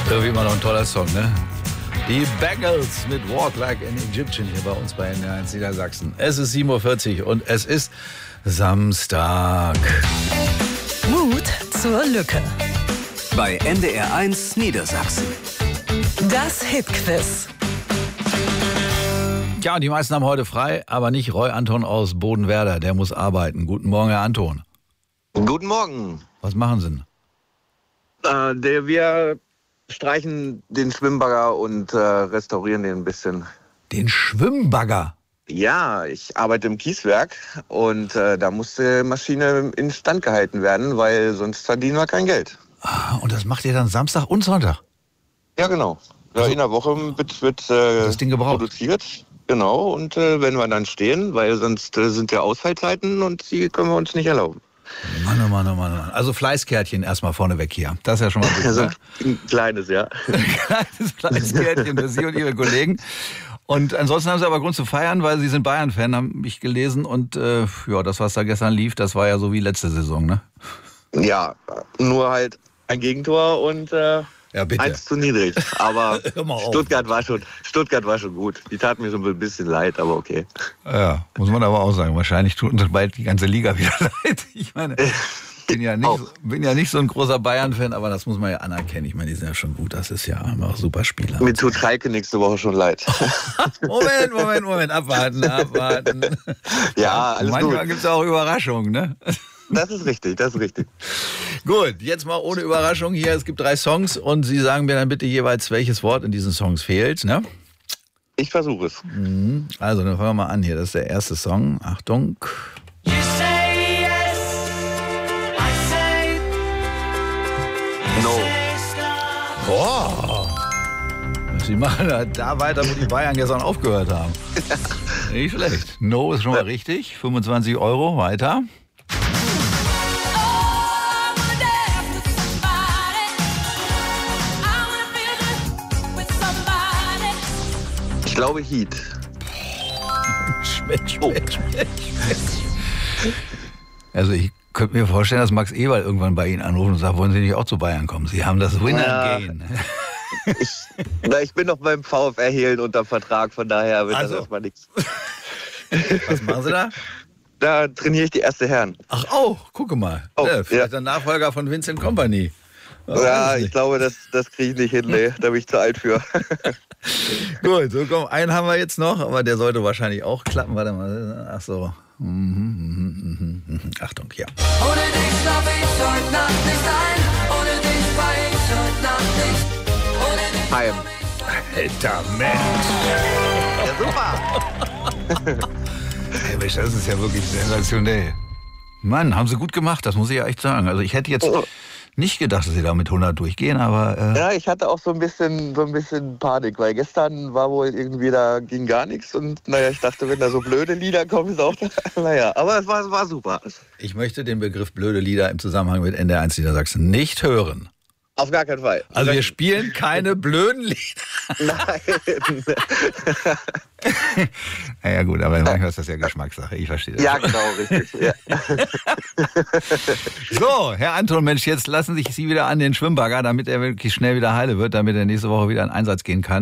Irgendwie immer noch ein toller Song, ne? Die Bengals mit Walk Like an Egyptian hier bei uns bei NDR1 Niedersachsen. Es ist 7:40 Uhr und es ist Samstag. Mut zur Lücke. Bei NDR1 Niedersachsen. Das Hitquiz. Ja, die meisten haben heute frei, aber nicht Roy Anton aus Bodenwerder. Der muss arbeiten. Guten Morgen, Herr Anton. Guten Morgen. Was machen Sie denn? Wir streichen den Schwimmbagger und restaurieren den ein bisschen. Den Schwimmbagger? Ja, ich arbeite im Kieswerk und da muss die Maschine instand gehalten werden, weil sonst verdienen wir kein Geld. Ah, und das macht ihr dann Samstag und Sonntag? Ja, genau. Ja, Also, in der Woche wird das Ding gebraucht. produziert. Genau, und wenn wir dann stehen, weil sonst sind ja Ausfallzeiten und die können wir uns nicht erlauben. Mann, oh Mann, oh Mann, oh Mann. Also Fleißkärtchen erstmal vorneweg hier. Das ist ja schon mal gut. Also Ne? ein kleines, ja. Ein kleines Fleißkärtchen für Sie und Ihre Kollegen. Und ansonsten haben Sie aber Grund zu feiern, weil Sie sind Bayern-Fan, habe ich gelesen. Und ja, das, was da gestern lief, das war ja so wie letzte Saison, ne? Ja, nur halt ein Gegentor und Ja, bitte. 1 zu niedrig. Aber Hör mal auf. Stuttgart war schon gut. Die tat mir so ein bisschen leid, aber okay. Ja, muss man aber auch sagen. Wahrscheinlich tut uns bald die ganze Liga wieder leid. Ich meine, bin ja nicht so ein großer Bayern-Fan, aber das muss man ja anerkennen. Ich meine, die sind ja schon gut. Das ist ja einfach super Spieler. Mir tut Schalke nächste Woche schon leid. Moment. Abwarten. Ja, alles Manchmal gut. gibt es auch Überraschungen, ne? Das ist richtig. Gut, jetzt mal ohne Überraschung hier. Es gibt 3 Songs und Sie sagen mir dann bitte jeweils, welches Wort in diesen Songs fehlt, ne? Ich versuche es. Also, dann fangen wir mal an hier. Das ist der erste Song. Achtung. No. Boah. Sie machen da weiter, wo die Bayern gestern aufgehört haben. Nicht schlecht. No ist schon mal richtig. 25 €. Weiter. Ich glaube Heat. Mensch. Also ich könnte mir vorstellen, dass Max Eberl irgendwann bei Ihnen anruft und sagt, wollen Sie nicht auch zu Bayern kommen? Sie haben das Winner-Gain. Ich bin noch beim VfR Hehlen unter Vertrag, von daher wird das Also. erstmal nichts. Was machen Sie da? Da trainiere ich die erste Herren. Ach, gucke mal. Oh, Ja, vielleicht ja. der Nachfolger von Vincent Kompany. Ja, ich glaube, das kriege ich nicht hin. Nee, da bin ich zu alt für. Gut, so komm, einen haben wir jetzt noch, aber der sollte wahrscheinlich auch klappen. Warte mal. Ach so. Achtung, ja. Ohne dich schlafe ich heute Nacht nicht ein. Ohne dich feier ich heute Nacht nicht. Ohne dich Heim. Alter Mensch. Ja, super. Hey, Mensch, das ist ja wirklich sensationell. Mann, haben Sie gut gemacht, das muss ich ja echt sagen. Also ich hätte jetzt nicht gedacht, dass Sie da mit 100 durchgehen, aber... Ja, ich hatte auch so ein bisschen Panik, weil gestern war wohl irgendwie, da ging gar nichts und naja, ich dachte, wenn da so blöde Lieder kommen, ist auch, naja, aber es war super. Ich möchte den Begriff blöde Lieder im Zusammenhang mit NDR1 Niedersachsen nicht hören. Auf gar keinen Fall. Also wir spielen keine blöden Lieder. Nein. Naja gut, aber manchmal ist das ja Geschmackssache, ich verstehe das. Ja, genau, richtig. Ja. So, Herr Anton, Mensch, jetzt lassen sich Sie wieder an den Schwimmbagger, damit er wirklich schnell wieder heile wird, damit er nächste Woche wieder in Einsatz gehen kann.